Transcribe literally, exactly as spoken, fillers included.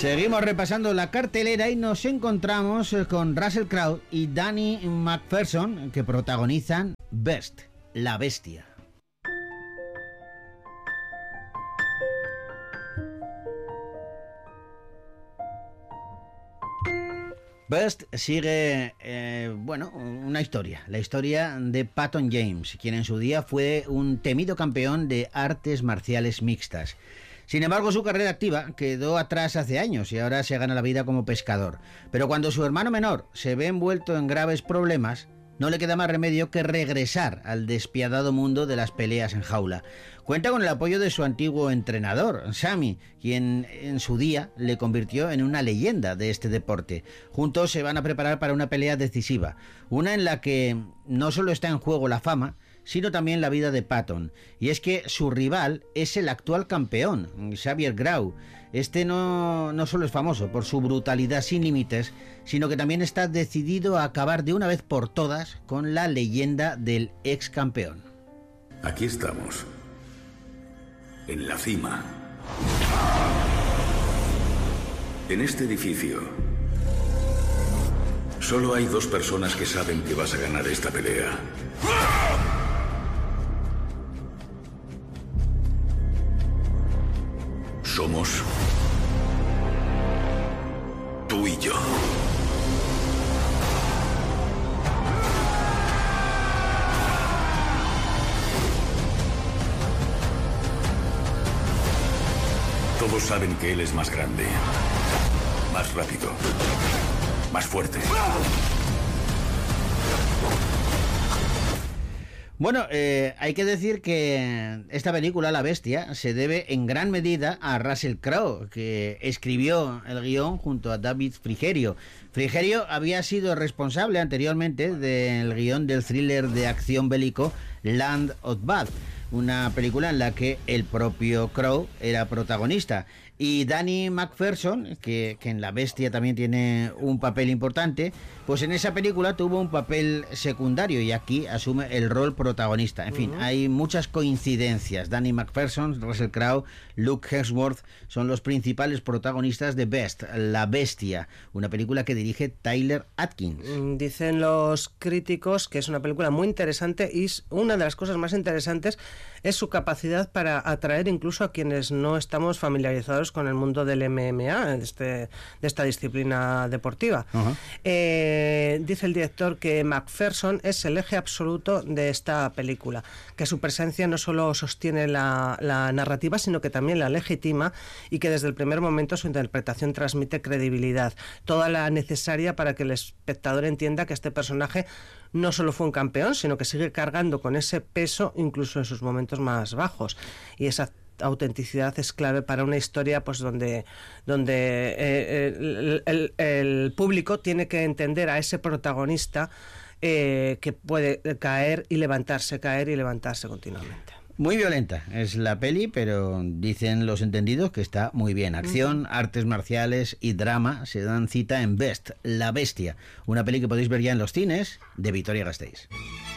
Seguimos repasando la cartelera y nos encontramos con Russell Crowe y Danny McPherson, que protagonizan Best, la bestia. Best sigue, eh, bueno, una historia, la historia de Patton James, quien en su día fue un temido campeón de artes marciales mixtas. Sin embargo, su carrera activa quedó atrás hace años y ahora se gana la vida como pescador. Pero cuando su hermano menor se ve envuelto en graves problemas, no le queda más remedio que regresar al despiadado mundo de las peleas en jaula. Cuenta con el apoyo de su antiguo entrenador, Sammy, quien en su día le convirtió en una leyenda de este deporte. Juntos se van a preparar para una pelea decisiva, una en la que no solo está en juego la fama, sino también la vida de Patton. Y es que su rival es el actual campeón, Xavier Grau. Este no, no solo es famoso por su brutalidad sin límites, sino que también está decidido a acabar de una vez por todas con la leyenda del ex campeón. Aquí estamos, en la cima. En este edificio, solo hay dos personas que saben que vas a ganar esta pelea. Somos tú y yo. Todos saben que él es más grande, más rápido, más fuerte. Bueno, eh, hay que decir que esta película, La Bestia, se debe en gran medida a Russell Crowe, que escribió el guión junto a David Frigerio. Frigerio había sido responsable anteriormente del guión del thriller de acción bélico Land of Bad, una película en la que el propio Crowe era protagonista. Y Danny McPherson, que, que en La Bestia también tiene un papel importante, pues en esa película tuvo un papel secundario y aquí asume el rol protagonista. En fin, uh-huh. Hay muchas coincidencias. Danny McPherson, Russell Crowe, Luke Hemsworth son los principales protagonistas de Best, La Bestia, una película que dirige Tyler Atkins. Dicen los críticos que es una película muy interesante y una de las cosas más interesantes es su capacidad para atraer incluso a quienes no estamos familiarizados con el mundo del M M A, de, este, de esta disciplina deportiva. Uh-huh. Eh, dice el director que McPherson es el eje absoluto de esta película, que su presencia no solo sostiene la, la narrativa, sino que también la legitima y que desde el primer momento su interpretación transmite credibilidad, toda la necesaria para que el espectador entienda que este personaje no solo fue un campeón, sino que sigue cargando con ese peso incluso en sus momentos más bajos. Y esa autenticidad es clave para una historia pues donde, donde eh, el, el, el público tiene que entender a ese protagonista eh, que puede caer y levantarse, caer y levantarse continuamente. Muy violenta es la peli, pero dicen los entendidos que está muy bien. Acción, uh-huh. artes marciales y drama se dan cita en Best, La Bestia, una peli que podéis ver ya en los cines de Vitoria-Gasteiz.